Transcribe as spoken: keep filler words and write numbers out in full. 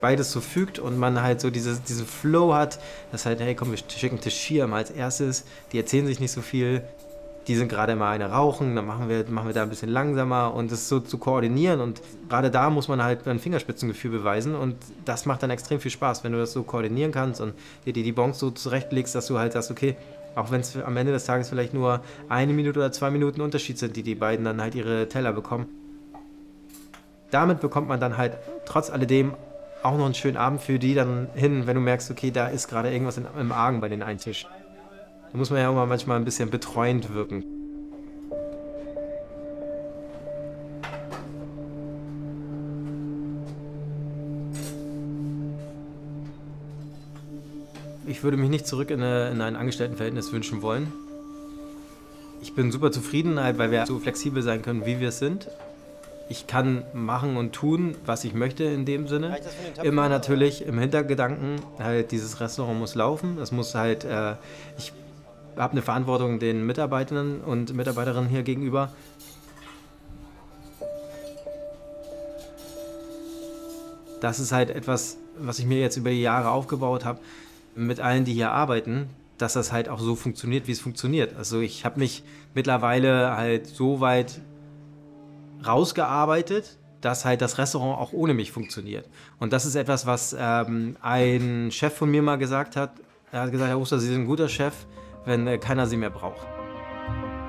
beides so fügt und man halt so dieses, diese Flow hat, dass halt, hey komm, wir schicken Tashir mal als erstes, die erzählen sich nicht so viel, die sind gerade mal eine rauchen, dann machen wir, machen wir da ein bisschen langsamer und das so zu koordinieren und gerade da muss man halt ein Fingerspitzengefühl beweisen und das macht dann extrem viel Spaß, wenn du das so koordinieren kannst und dir die, die Bonks so zurechtlegst, dass du halt sagst, okay, auch wenn es am Ende des Tages vielleicht nur eine Minute oder zwei Minuten Unterschied sind, die die beiden dann halt ihre Teller bekommen. Damit bekommt man dann halt trotz alledem auch noch einen schönen Abend für die dann hin, wenn du merkst, okay, da ist gerade irgendwas in, im Argen bei den einen Tisch. Da muss man ja auch mal manchmal ein bisschen betreuend wirken. Ich würde mich nicht zurück in, eine, in ein Angestelltenverhältnis wünschen wollen. Ich bin super zufrieden, halt, weil wir so flexibel sein können, wie wir es sind. Ich kann machen und tun, was ich möchte in dem Sinne. Immer natürlich im Hintergedanken, halt dieses Restaurant muss laufen. Es muss halt, äh, ich habe eine Verantwortung den Mitarbeitern und Mitarbeiterinnen hier gegenüber. Das ist halt etwas, was ich mir jetzt über die Jahre aufgebaut habe, mit allen, die hier arbeiten, dass das halt auch so funktioniert, wie es funktioniert. Also ich habe mich mittlerweile halt so weit rausgearbeitet, dass halt das Restaurant auch ohne mich funktioniert. Und das ist etwas, was ähm, ein Chef von mir mal gesagt hat. Er hat gesagt, Herr Oster, Sie sind ein guter Chef, wenn äh, keiner Sie mehr braucht.